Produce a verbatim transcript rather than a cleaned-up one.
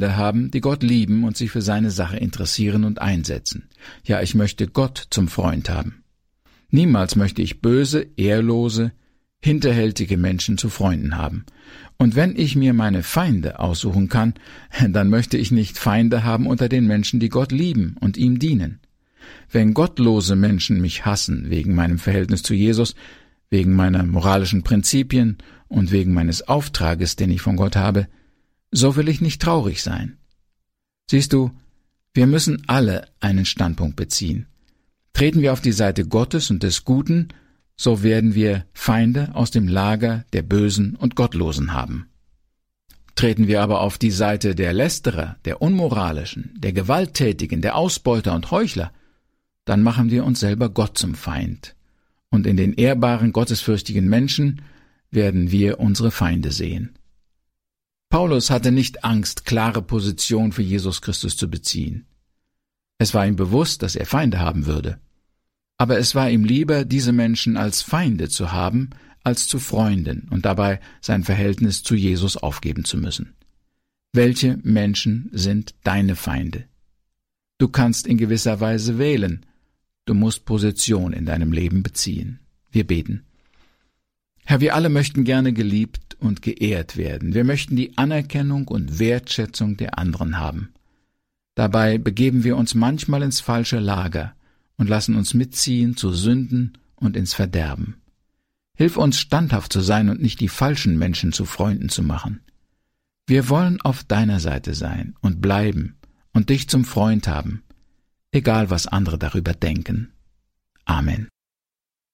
haben, die Gott lieben und sich für seine Sache interessieren und einsetzen. Ja, ich möchte Gott zum Freund haben. Niemals möchte ich böse, ehrlose, hinterhältige Menschen zu Freunden haben. Und wenn ich mir meine Feinde aussuchen kann, dann möchte ich nicht Feinde haben unter den Menschen, die Gott lieben und ihm dienen. Wenn gottlose Menschen mich hassen wegen meinem Verhältnis zu Jesus, wegen meiner moralischen Prinzipien und wegen meines Auftrages, den ich von Gott habe, so will ich nicht traurig sein. Siehst du, wir müssen alle einen Standpunkt beziehen. Treten wir auf die Seite Gottes und des Guten, so werden wir Feinde aus dem Lager der Bösen und Gottlosen haben. Treten wir aber auf die Seite der Lästerer, der Unmoralischen, der Gewalttätigen, der Ausbeuter und Heuchler, dann machen wir uns selber Gott zum Feind. Und in den ehrbaren, gottesfürchtigen Menschen werden wir unsere Feinde sehen. Paulus hatte nicht Angst, klare Position für Jesus Christus zu beziehen. Es war ihm bewusst, dass er Feinde haben würde. Aber es war ihm lieber, diese Menschen als Feinde zu haben, als zu Freunden und dabei sein Verhältnis zu Jesus aufgeben zu müssen. Welche Menschen sind deine Feinde? Du kannst in gewisser Weise wählen. Du musst Position in deinem Leben beziehen. Wir beten. Herr, wir alle möchten gerne geliebt und geehrt werden. Wir möchten die Anerkennung und Wertschätzung der anderen haben. Dabei begeben wir uns manchmal ins falsche Lager und lassen uns mitziehen zu Sünden und ins Verderben. Hilf uns, standhaft zu sein und nicht die falschen Menschen zu Freunden zu machen. Wir wollen auf deiner Seite sein und bleiben und dich zum Freund haben, egal was andere darüber denken. Amen.